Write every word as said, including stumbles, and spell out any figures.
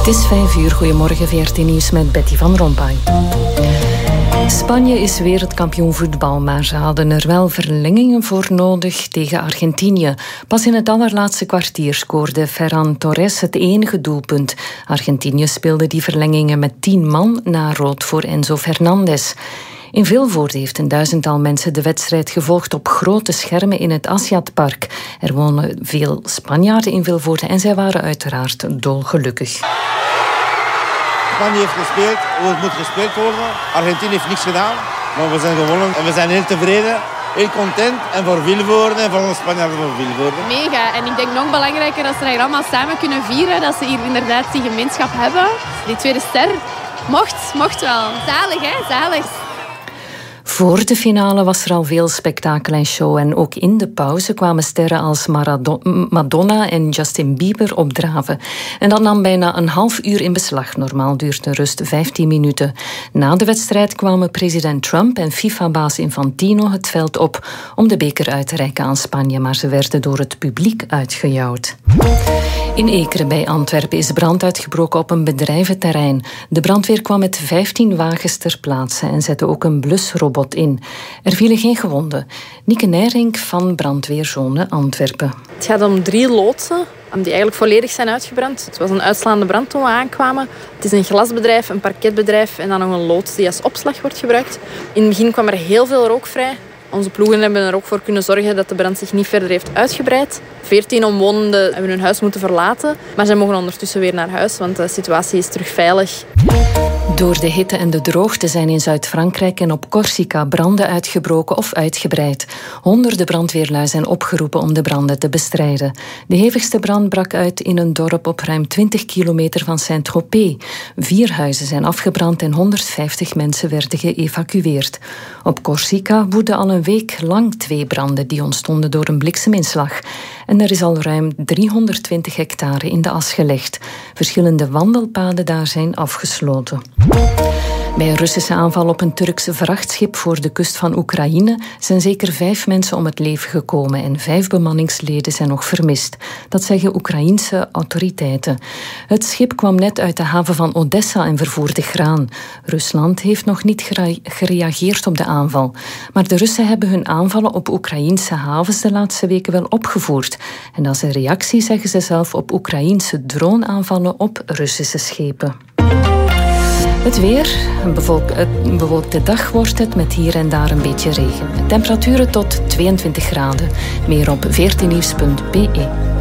is vijf uur. Goedemorgen, V R T Nieuws met Betty van Rompuy. Spanje is wereldkampioen voetbal, maar ze hadden er wel verlengingen voor nodig tegen Argentinië. Pas in het allerlaatste kwartier scoorde Ferran Torres het enige doelpunt. Argentinië speelde die verlengingen met tien man na rood voor Enzo Fernandez. In Vilvoorde heeft een duizendtal mensen de wedstrijd gevolgd op grote schermen in het Assiatpark. Er wonen veel Spanjaarden in Vilvoorde en zij waren uiteraard dolgelukkig. Spanje heeft gespeeld hoe het moet gespeeld worden. Argentinië heeft niks gedaan, maar we zijn gewonnen en we zijn heel tevreden, heel content. En voor Vilvoorde en voor de Spanjaarden voor Vilvoorde. Mega. En ik denk nog belangrijker dat ze dat hier allemaal samen kunnen vieren. Dat ze hier inderdaad die gemeenschap hebben. Die tweede ster mocht, mocht wel. Zalig, hè? Zalig. Voor de finale was er al veel spektakel en show. En ook in de pauze kwamen sterren als Maradona, Madonna en Justin Bieber opdraven. En dat nam bijna een half uur in beslag. Normaal duurt de rust vijftien minuten. Na de wedstrijd kwamen president Trump en FIFA-baas Infantino het veld op om de beker uit te reiken aan Spanje. Maar ze werden door het publiek uitgejouwd. In Ekeren bij Antwerpen is brand uitgebroken op een bedrijventerrein. De brandweer kwam met vijftien wagens ter plaatse en zette ook een blusrobot in. Er vielen geen gewonden. Nieke Nijrink van Brandweerzone Antwerpen. Het gaat om drie loodsen die eigenlijk volledig zijn uitgebrand. Het was een uitslaande brand toen we aankwamen. Het is een glasbedrijf, een parketbedrijf en dan nog een loods die als opslag wordt gebruikt. In het begin kwam er heel veel rook vrij. Onze ploegen hebben er ook voor kunnen zorgen dat de brand zich niet verder heeft uitgebreid. Veertien omwonenden hebben hun huis moeten verlaten. Maar zij mogen ondertussen weer naar huis, want de situatie is terug veilig. Door de hitte en de droogte zijn in Zuid-Frankrijk en op Corsica branden uitgebroken of uitgebreid. Honderden brandweerlui zijn opgeroepen om de branden te bestrijden. De hevigste brand brak uit in een dorp op ruim twintig kilometer van Saint-Tropez. Vier huizen zijn afgebrand en honderdvijftig mensen werden geëvacueerd. Op Corsica woedden al een week lang twee branden die ontstonden door een blikseminslag. En er is al ruim driehonderdtwintig hectare in de as gelegd. Verschillende wandelpaden daar zijn afgesloten. Bij een Russische aanval op een Turkse vrachtschip voor de kust van Oekraïne zijn zeker vijf mensen om het leven gekomen en vijf bemanningsleden zijn nog vermist. Dat zeggen Oekraïense autoriteiten. Het schip kwam net uit de haven van Odessa en vervoerde graan. Rusland heeft nog niet gere- gereageerd op de aanval. Maar de Russen hebben hun aanvallen op Oekraïense havens de laatste weken wel opgevoerd. En als een reactie zeggen ze zelf op Oekraïense droneaanvallen op Russische schepen. Het weer, een, bevolk, een bewolkte dag wordt het met hier en daar een beetje regen. Temperaturen tot tweeëntwintig graden. Meer op veertien nieuws punt b e.